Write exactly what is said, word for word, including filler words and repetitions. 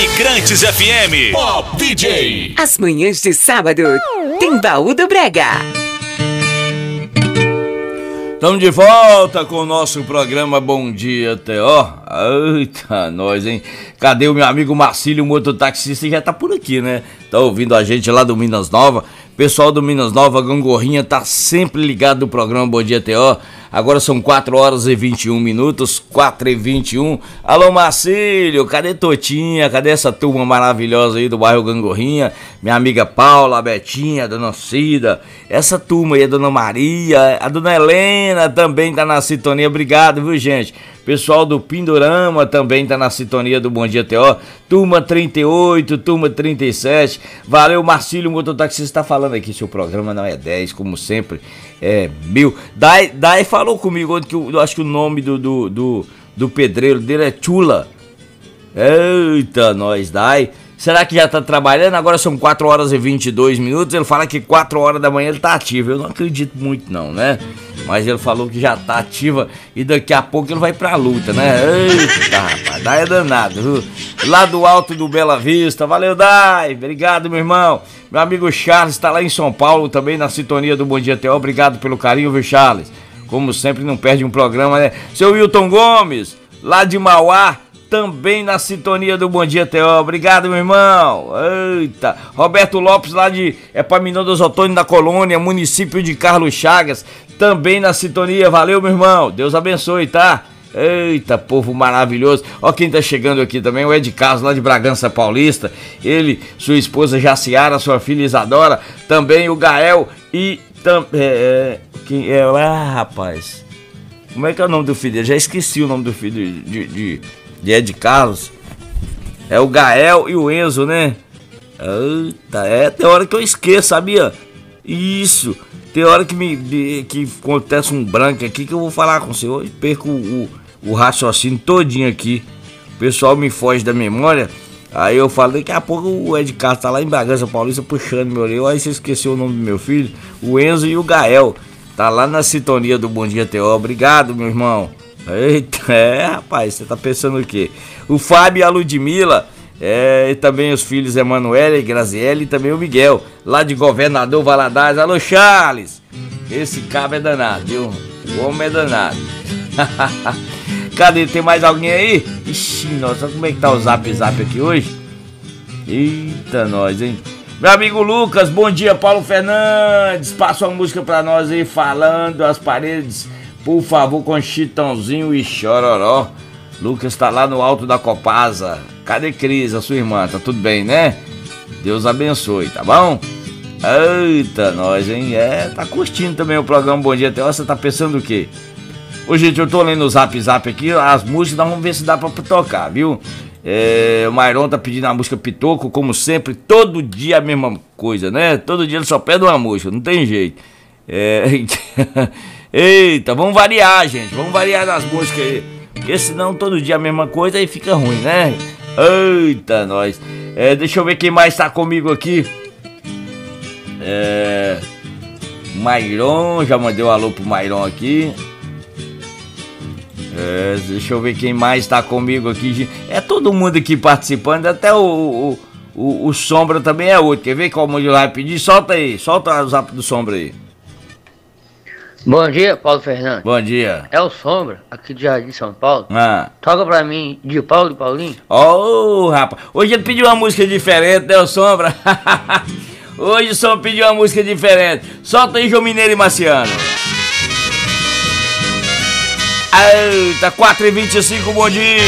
Imigrantes F M, Pop D J. As manhãs de sábado tem Baú do Brega. Estamos de volta com o nosso programa Bom Dia T O. Eita, nós, hein? Cadê o meu amigo Marcílio, mototaxista? Já tá por aqui, né? Tá ouvindo a gente lá do Minas Nova. Pessoal do Minas Nova, Gangorrinha, tá sempre ligado no programa Bom Dia T O. Agora são quatro horas e vinte e um minutos, quatro e vinte e um. Alô, Marcílio, cadê Totinha? Cadê essa turma maravilhosa aí do bairro Gangorrinha? Minha amiga Paula, a Betinha, a dona Cida, essa turma aí, a dona Maria, a dona Helena também tá na sintonia. Obrigado, viu, gente? Pessoal do Pindorama também tá na sintonia do Bom Dia T O. Turma trinta e oito, turma trinta e sete. Valeu, Marcílio, mototaxista, tá falando aqui, seu programa não é dez, como sempre, é mil. Dai, Dai falou comigo ontem que eu, eu acho que o nome do, do, do, do pedreiro dele é Chula. Eita, nós, Dai. Será que já tá trabalhando? Agora são quatro horas e vinte e dois minutos. Ele fala que quatro horas da manhã ele tá ativo. Eu não acredito muito não, né? Mas ele falou que já tá ativa e daqui a pouco ele vai pra luta, né? Eita, rapaz, Dai é danado, viu? Lá do alto do Bela Vista. Valeu, Dai. Obrigado, meu irmão. Meu amigo Charles tá lá em São Paulo também na sintonia do Bom Dia T O. Obrigado pelo carinho, viu, Charles? Como sempre, não perde um programa, né? Seu Wilton Gomes, lá de Mauá, também na sintonia do Bom Dia T O. Obrigado, meu irmão. Eita. Roberto Lopes, lá de Epaminondas Otônio da Colônia, município de Carlos Chagas, também na sintonia. Valeu, meu irmão. Deus abençoe, tá? Eita, povo maravilhoso. Ó quem tá chegando aqui também, o Ed Carlos, lá de Bragança Paulista. Ele, sua esposa Jaciara, sua filha Isadora, também o Gael e... Tam, é, quem é lá, rapaz? Como é que é o nome do filho? Eu já esqueci o nome do filho de... de, de de Ed Carlos. É o Gael e o Enzo, né? Eita, é, tem hora que eu esqueço, sabia? Isso, tem hora que me de, que acontece um branco aqui que eu vou falar com o senhor e perco o, o, o raciocínio todinho aqui. O pessoal me foge da memória. Aí eu falo, daqui a pouco o Ed Carlos tá lá em Bragança Paulista puxando meu orelha. Aí você esqueceu o nome do meu filho, o Enzo e o Gael. Tá lá na sintonia do Bom Dia T O. Obrigado, meu irmão. Eita, é, rapaz, você tá pensando o quê? O Fábio e a Ludmilla, é, e também os filhos Emanuele e Graziele e também o Miguel, lá de Governador Valadares. Alô, Charles! Esse cabo é danado, viu? O homem é danado. Cadê? Tem mais alguém aí? Ixi, nossa, como é que tá o zap zap aqui hoje? Eita, nós, hein? Meu amigo Lucas, bom dia, Paulo Fernandes. Passa uma música pra nós aí, Falando as Paredes. Por favor, com Chitãozinho e Chororó. Lucas tá lá no alto da Copasa. Cadê Cris, a sua irmã? Tá tudo bem, né? Deus abençoe, tá bom? Eita, nós, hein? É, tá curtindo também o programa Bom Dia T O. Você tá pensando o quê? Ô, gente, eu tô lendo o zap zap aqui, as músicas, vamos ver se dá pra tocar, viu? É, o Mairon tá pedindo a música Pitoco, como sempre, todo dia a mesma coisa, né? Todo dia ele só pede uma música, não tem jeito. É... Eita, vamos variar, gente, vamos variar nas músicas aí, porque senão todo dia a mesma coisa aí fica ruim, né? Eita, nós. É, deixa eu ver quem mais tá comigo aqui. É... Mairon, já mandei um alô pro Mairon aqui. É, deixa eu ver quem mais tá comigo aqui. É todo mundo aqui participando, até o, o, o, o Sombra também é outro. Quer ver qual música vai pedir? Solta aí, solta o zap do Sombra aí. Bom dia, Paulo Fernandes. Bom dia. É o Sombra, aqui de Jardim São Paulo. Ah. Toca pra mim de Paulo e Paulinho. Ô, oh, rapaz. Hoje ele pediu uma música diferente, né, o Sombra? Hoje o Sombra pediu uma música diferente. Solta aí, João Mineiro e Marciano. Eita, quatro e vinte e cinco, bom dia.